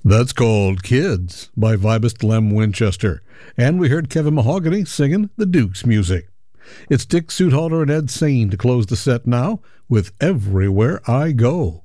That's called Kids by Vibist Lem Winchester. And we heard Kevin Mahogany singing the Dukes music. It's Dick Sudhalter and Ed Sain to close the set now with Everywhere I Go.